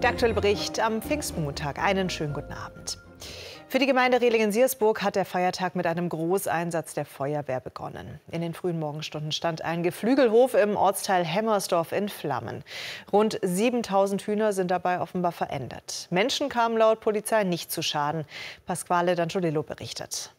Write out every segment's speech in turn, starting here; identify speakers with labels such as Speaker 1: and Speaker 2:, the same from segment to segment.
Speaker 1: Der aktuelle Bericht am Pfingstmontag. Einen schönen guten Abend. Für die Gemeinde Rehlingen-Siersburg hat der Feiertag mit einem Großeinsatz der Feuerwehr begonnen. In den frühen Morgenstunden stand ein Geflügelhof im Ortsteil Hemmersdorf in Flammen. Rund 7000 Hühner sind dabei offenbar verendet. Menschen kamen laut Polizei nicht zu Schaden. Pasquale D'Angiolillo berichtet.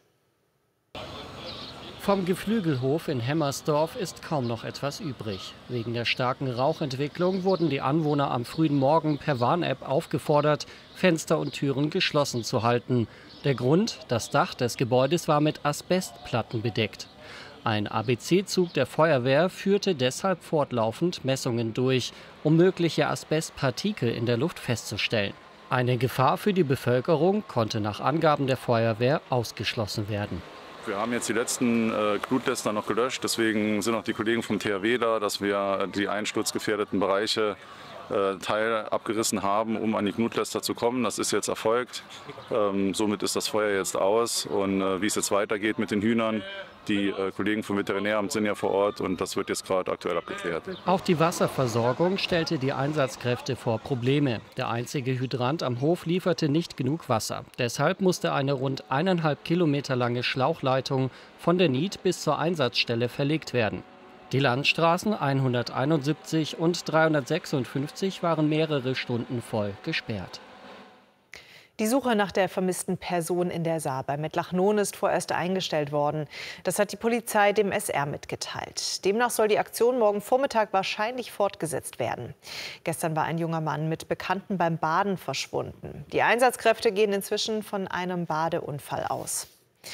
Speaker 2: Vom Geflügelhof in Hemmersdorf ist kaum noch etwas übrig. Wegen der starken Rauchentwicklung wurden die Anwohner am frühen Morgen per Warn-App aufgefordert, Fenster und Türen geschlossen zu halten. Der Grund: das Dach des Gebäudes war mit Asbestplatten bedeckt. Ein ABC-Zug der Feuerwehr führte deshalb fortlaufend Messungen durch, um mögliche Asbestpartikel in der Luft festzustellen. Eine Gefahr für die Bevölkerung konnte nach Angaben der Feuerwehr ausgeschlossen werden.
Speaker 3: Wir haben jetzt die letzten Glutläster noch gelöscht, deswegen sind auch die Kollegen vom THW da, dass wir die einsturzgefährdeten Bereiche Teil abgerissen haben, um an die Glutläster zu kommen. Das ist jetzt erfolgt. Somit ist das Feuer jetzt aus. Und wie es jetzt weitergeht mit den Hühnern, die Kollegen vom Veterinäramt sind ja vor Ort und das wird jetzt gerade aktuell abgeklärt.
Speaker 2: Auch die Wasserversorgung stellte die Einsatzkräfte vor Probleme. Der einzige Hydrant am Hof lieferte nicht genug Wasser. Deshalb musste eine rund 1,5 Kilometer lange Schlauchleitung von der Nied bis zur Einsatzstelle verlegt werden. Die Landstraßen 171 und 356 waren mehrere Stunden voll gesperrt.
Speaker 1: Die Suche nach der vermissten Person in der Saar bei Mettlachnon ist vorerst eingestellt worden. Das hat die Polizei dem SR mitgeteilt. Demnach soll die Aktion morgen Vormittag wahrscheinlich fortgesetzt werden. Gestern war ein junger Mann mit Bekannten beim Baden verschwunden. Die Einsatzkräfte gehen inzwischen von einem Badeunfall aus.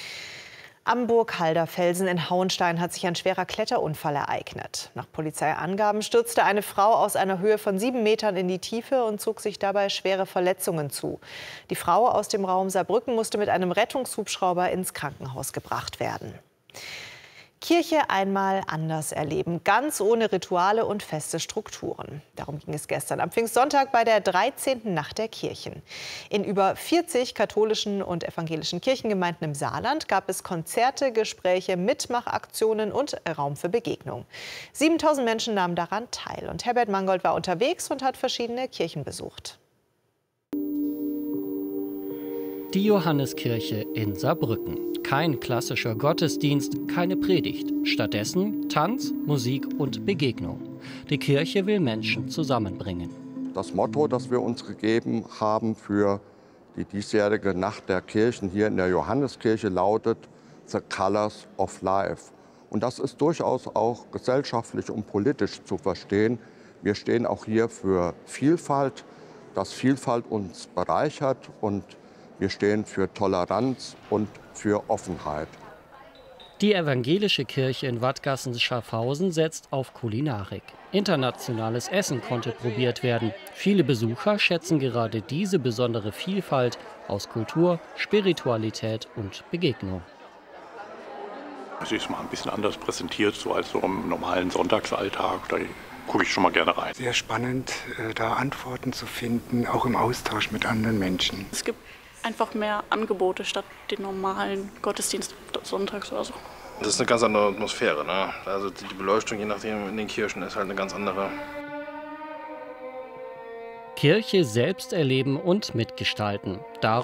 Speaker 1: Am Burghalder Felsen in Hauenstein hat sich ein schwerer Kletterunfall ereignet. Nach Polizeiangaben stürzte eine Frau aus einer Höhe von 7 Metern in die Tiefe und zog sich dabei schwere Verletzungen zu. Die Frau aus dem Raum Saarbrücken musste mit einem Rettungshubschrauber ins Krankenhaus gebracht werden. Kirche einmal anders erleben, ganz ohne Rituale und feste Strukturen. Darum ging es gestern am Pfingstsonntag bei der 13. Nacht der Kirchen. In über 40 katholischen und evangelischen Kirchengemeinden im Saarland gab es Konzerte, Gespräche, Mitmachaktionen und Raum für Begegnung. 7000 Menschen nahmen daran teil und Herbert Mangold war unterwegs und hat verschiedene Kirchen besucht.
Speaker 2: Die Johanneskirche in Saarbrücken. Kein klassischer Gottesdienst, keine Predigt. Stattdessen Tanz, Musik und Begegnung. Die Kirche will Menschen zusammenbringen.
Speaker 4: Das Motto, das wir uns gegeben haben für die diesjährige Nacht der Kirchen hier in der Johanneskirche, lautet The Colors of Life. Und das ist durchaus auch gesellschaftlich und politisch zu verstehen. Wir stehen auch hier für Vielfalt, dass Vielfalt uns bereichert, und wir stehen für Toleranz und für Offenheit.
Speaker 2: Die evangelische Kirche in Wattgassen-Schaffhausen setzt auf Kulinarik. Internationales Essen konnte probiert werden. Viele Besucher schätzen gerade diese besondere Vielfalt aus Kultur, Spiritualität und Begegnung.
Speaker 5: Es ist mal ein bisschen anders präsentiert, so als so im normalen Sonntagsalltag. Da gucke ich schon mal gerne rein.
Speaker 6: Sehr spannend, da Antworten zu finden, auch im Austausch mit anderen Menschen.
Speaker 7: Es gibt einfach mehr Angebote statt den normalen Gottesdienst sonntags oder so.
Speaker 8: Das ist eine ganz andere Atmosphäre, ne? Also die Beleuchtung, je nachdem in den Kirchen, ist halt eine ganz andere.
Speaker 2: Kirche selbst erleben und mitgestalten.